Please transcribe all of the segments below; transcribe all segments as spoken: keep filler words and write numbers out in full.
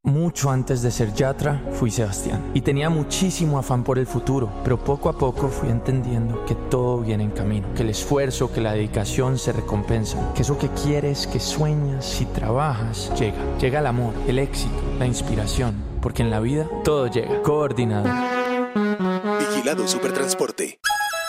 Mucho antes de ser Yatra, fui Sebastián. Y tenía muchísimo afán por el futuro, pero poco a poco fui entendiendo que todo viene en camino. Que el esfuerzo, que la dedicación se recompensan. Que eso que quieres, que sueñas, si trabajas, llega. Llega el amor, el éxito, la inspiración. Porque en la vida todo llega. Coordinado. Vigilado Supertransporte.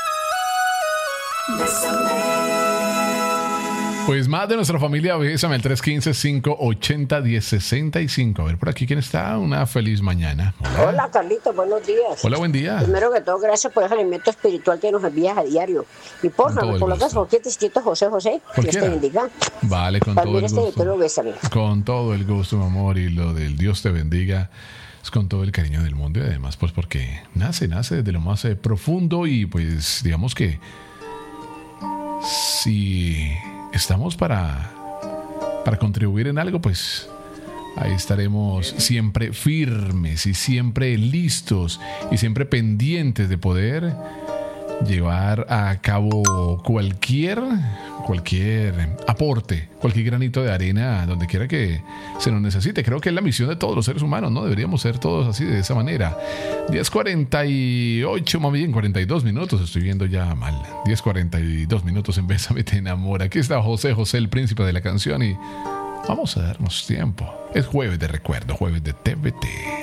Pues más de nuestra familia, bésame al tres uno cinco, cinco ocho cero, uno cero seis cinco. A ver, por aquí, ¿quién está? Una feliz mañana. Hola, Hola Carlito, buenos días. Hola, buen día. Primero que todo, gracias por ese alimento espiritual que nos envías a diario. Y porfa, me colocas por qué distinto José José. Dios te bendiga. Vale, con todo el gusto. Este bésame. Con todo el gusto, mi amor, y lo del Dios te bendiga es con todo el cariño del mundo y además, pues porque nace, nace desde lo más eh, profundo y pues digamos que si estamos para, para contribuir en algo, pues ahí estaremos siempre firmes y siempre listos y siempre pendientes de poder llevar a cabo cualquier, cualquier aporte, cualquier granito de arena donde quiera que se nos necesite. Creo que es la misión de todos los seres humanos, ¿no? Deberíamos ser todos así, de esa manera. diez cuarenta y ocho, más bien cuarenta y dos minutos, estoy viendo ya mal. diez cuarenta y dos minutos en Bésame te enamora. Aquí está José José, el príncipe de la canción, y vamos a darnos tiempo. Es jueves de recuerdo, jueves de T V T.